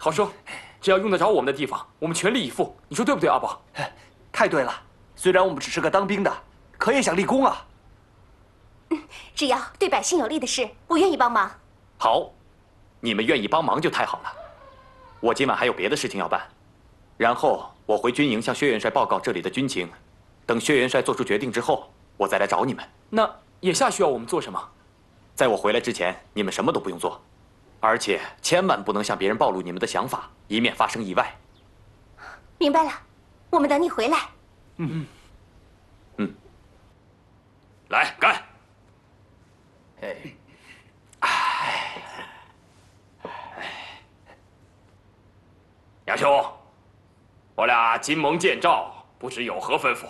好说，只要用得着我们的地方，我们全力以赴。你说对不对，阿宝？ 太对了。虽然我们只是个当兵的，可也想立功啊。 只要对百姓有利的事，我愿意帮忙。 好，你们愿意帮忙就太好了。我今晚还有别的事情要办，然后我回军营向薛元帅报告这里的军情。等薛元帅做出决定之后，我再来找你们。 那眼下需要我们做什么？ 在我回来之前，你们什么都不用做，而且千万不能向别人暴露你们的想法，以免发生意外。 明白了，我们等你回来。 来干！ 杨兄，我俩今蒙见诏，不知有何吩咐？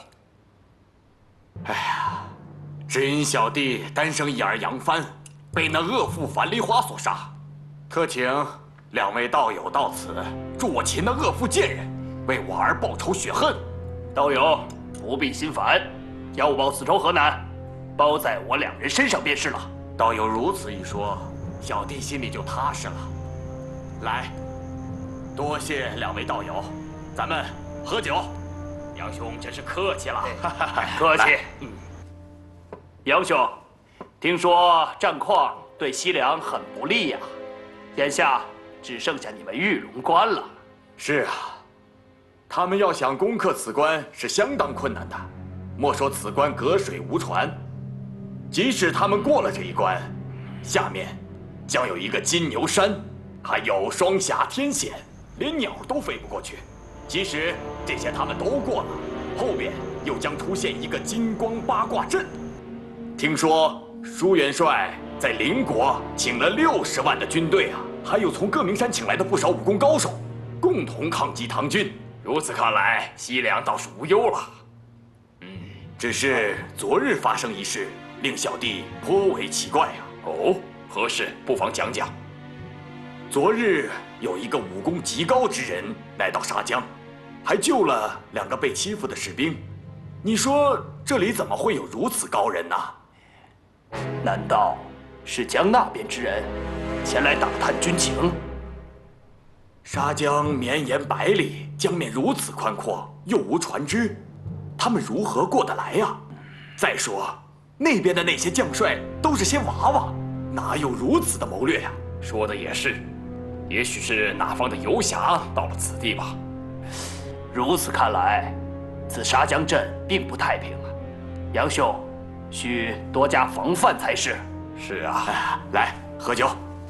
只因小弟单生一儿杨帆被那恶妇樊梨花所杀，特请两位道友到此助我擒那恶妇贱人，为我儿报仇雪恨。 道友不必心烦，要报此仇何难？包在我两人身上便是了。 道友如此一说，小弟心里就踏实了。来，多谢两位道友，咱们喝酒。 杨兄真是客气了，客气。杨兄，听说战况对西凉很不利呀，眼下只剩下你们玉龙关了。 是啊，他们要想攻克此关是相当困难的。莫说此关隔水无船，即使他们过了这一关，下面将有一个金牛山，还有双峡天险，连鸟都飞不过去。即使这些他们都过了，后边又将出现一个金光八卦阵。听说舒元帅在邻国请了60万的军队啊，还有从各名山请来的不少武功高手，共同抗击唐军。 如此看来，西凉倒是无忧了。 只是昨日发生一事，令小弟颇为奇怪啊。 哦，何事？不妨讲讲。 昨日有一个武功极高之人来到沙江，还救了2个被欺负的士兵。你说这里怎么会有如此高人呢？ 难道是江那边之人前来打探军情？ 沙江绵延100里，江面如此宽阔，又无船只，他们如何过得来呀？再说那边的那些将帅都是些娃娃，哪有如此的谋略呀？ 说的也是，也许是哪方的游侠到了此地吧。如此看来，此沙江镇并不太平啊。杨兄，需多加防范才是。 是啊，来喝酒。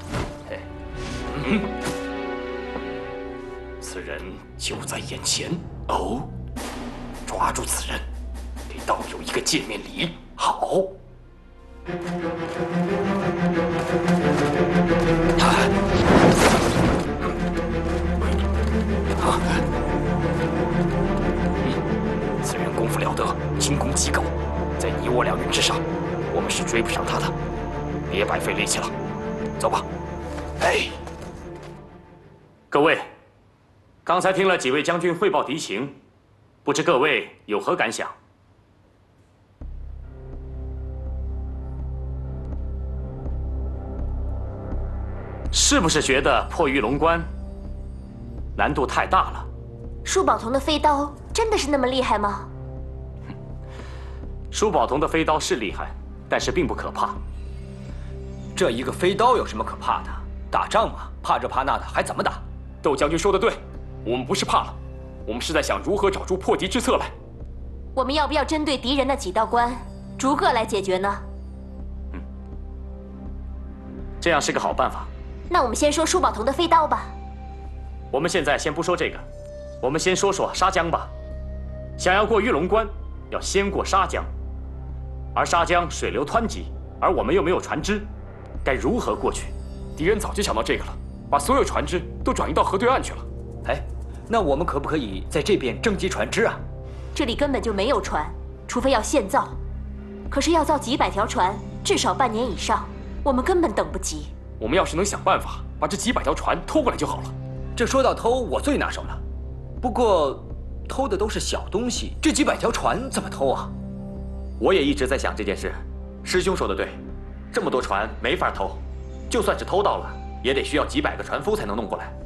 此人就在眼前。 哦， 抓住此人，给道友一个见面礼。好。此人功夫了得，轻功极高，在你我2人之上，我们是追不上他的。别白费力气了，走吧。 各位，刚才听了几位将军汇报敌情，不知各位有何感想？是不是觉得破玉龙关难度太大了？ 舒宝同的飞刀真的是那么厉害吗？ 舒宝同的飞刀是厉害，但是并不可怕。 这一个飞刀有什么可怕的？打仗嘛，怕这怕那的，还怎么打？ 窦将军说的对，我们不是怕了，我们是在想如何找出破敌之策来。 我们要不要针对敌人那几道关，逐个来解决呢？ 这样是个好办法。 那我们先说舒宝同的飞刀吧。 我们现在先不说这个，我们先说说沙江吧。想要过玉龙关，要先过沙江，而沙江水流湍急，而我们又没有船只，该如何过去？ 敌人早就想到这个了，把所有船只都转移到河对岸去了。 那我们可不可以在这边征集船只啊？ 这里根本就没有船，除非要现造。可是要造几百条船，至少半年以上，我们根本等不及。 我们要是能想办法把这几百条船偷过来就好了。 这说到偷，我最拿手了。不过，偷的都是小东西，这几百条船怎么偷啊？ 我也一直在想这件事。师兄说的对，这么多船没法偷，就算是偷到了，也得需要几百个船夫才能弄过来。